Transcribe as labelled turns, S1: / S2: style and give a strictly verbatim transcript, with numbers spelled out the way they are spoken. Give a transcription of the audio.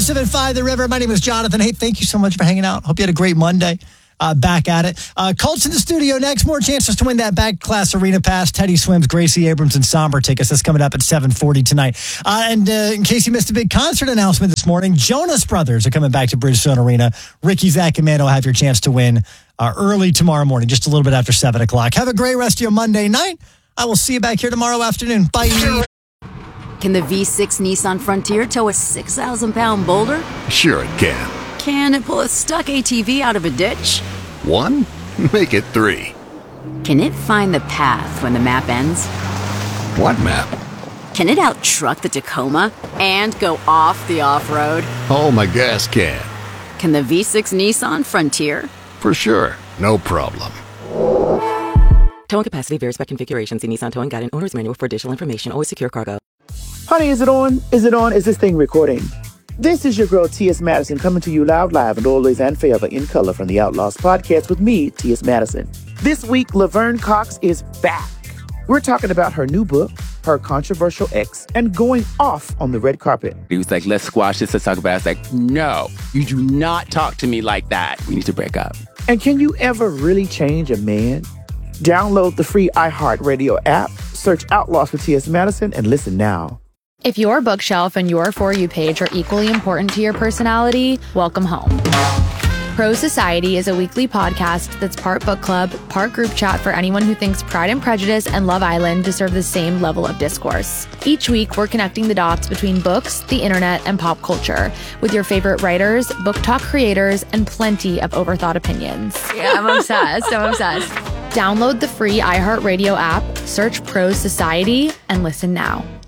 S1: oh seven point five The River. My name is Jonathan. Hey, thank you so much for hanging out. Hope you had a great Monday. Uh, back at it. Uh, Colts in the studio next. More chances to win that back class arena pass. Teddy Swims, Gracie Abrams, and Somber tickets. That's coming up at seven forty tonight. Uh, and uh, in case you missed a big concert announcement this morning, Jonas Brothers are coming back to Bridgestone Arena. Ricky, Zach, and Mando have your chance to win uh, early tomorrow morning, just a little bit after seven o'clock. Have a great rest of your Monday night. I will see you back here tomorrow afternoon. Bye.
S2: Can the V six Nissan Frontier tow a six thousand pound boulder?
S3: Sure it can.
S2: Can it pull a stuck A T V out of a ditch?
S3: One? Make it three.
S2: Can it find the path when the map ends?
S3: What map?
S2: Can it out-truck the Tacoma and go off the off-road?
S3: Oh, my gas can.
S2: Can the V six Nissan Frontier?
S3: For sure. No problem.
S4: Towing capacity varies by configuration. See Nissan Towing Guide and Owner's Manual for additional information. Always secure cargo.
S5: Honey, is it on? Is it on? Is this thing recording? This is your girl, T S. Madison, coming to you loud, live, and always and forever in color from the Outlaws podcast with me, T S. Madison. This week, Laverne Cox is back. We're talking about her new book, her controversial ex, and going off on the red carpet.
S6: He was like, let's squash this, let's talk about it. I was like, no, you do not talk to me like that. We need to break up.
S5: And can you ever really change a man? Download the free iHeartRadio app, search Outlaws with T S. Madison, and listen now.
S7: If your bookshelf and your For You page are equally important to your personality, welcome home. Pro Society is a weekly podcast that's part book club, part group chat for anyone who thinks Pride and Prejudice and Love Island deserve the same level of discourse. Each week, we're connecting the dots between books, the internet, and pop culture with your favorite writers, book talk creators, and plenty of overthought opinions. Yeah, I'm obsessed. I'm obsessed. Download the free iHeartRadio app, search Pro Society, and listen now.